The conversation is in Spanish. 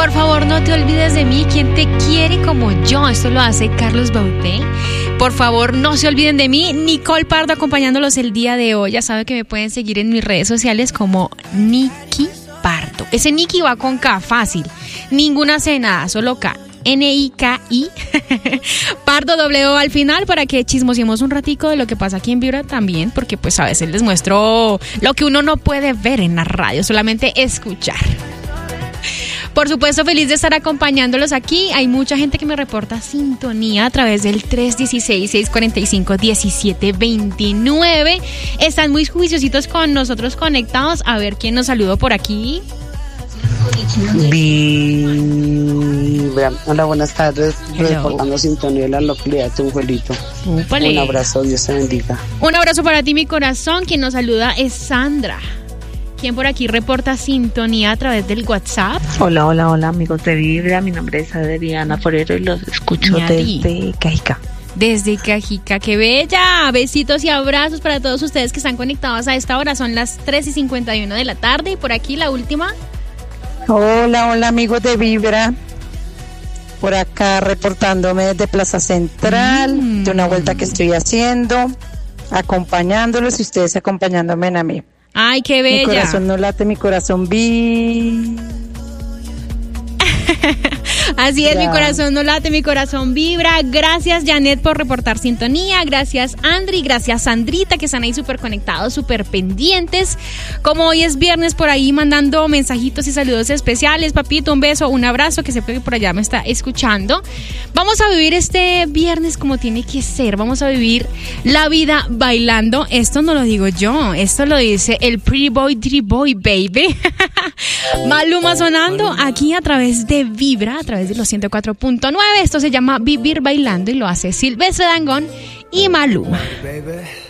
Por favor, no te olvides de mí, quien te quiere como yo. Esto lo hace Carlos Bauté. Por favor, no se olviden de mí. Nicole Pardo acompañándolos el día de hoy. Ya saben que me pueden seguir en mis redes sociales como Niki Pardo. Ese Niki va con K, fácil. Ninguna C, nada, solo K. N-I-K-I. Pardo W al final para que chismosiemos un ratico de lo que pasa aquí en Vibra también, porque pues a veces les muestro lo que uno no puede ver en la radio, solamente escuchar. Por supuesto, feliz de estar acompañándolos aquí. Hay mucha gente que me reporta sintonía a través del 316-645-1729. Están muy juiciositos con nosotros conectados. A ver quién nos saludó por aquí. Vibra. Hola, buenas tardes. Reportando sintonía de la localidad de Tunjuelito. Úpale. Un abrazo, Dios te bendiga. Un abrazo para ti, mi corazón. Quien nos saluda es Sandra. ¿Quién por aquí reporta sintonía a través del WhatsApp? Hola, amigos de Vibra. Mi nombre es Adriana Forero y los escucho desde Cajica. Desde Cajica, qué bella. Besitos y abrazos para todos ustedes que están conectados a esta hora. Son las 3:51 de la tarde y por aquí la última. Hola, amigos de Vibra. Por acá reportándome desde Plaza Central, de una vuelta que estoy haciendo, acompañándolos y ustedes acompañándome a mí. Ay, qué bella. Mi corazón no late, mi corazón Así es, mi corazón no late, mi corazón vibra. Gracias, Janet, por reportar sintonía. Gracias, Andri. Gracias, Sandrita, que están ahí súper conectados, súper pendientes. Como hoy es viernes, por ahí mandando mensajitos y saludos especiales. Papito, un beso, un abrazo, que sepa que por allá me está escuchando. Vamos a vivir este viernes como tiene que ser. Vamos a vivir la vida bailando. Esto no lo digo yo, esto lo dice el Pretty Boy, baby. Maluma sonando aquí a través de Vibra, a través de los 104.9. Esto se llama Vivir Bailando y lo hace Silvestre Dangond y Maluma.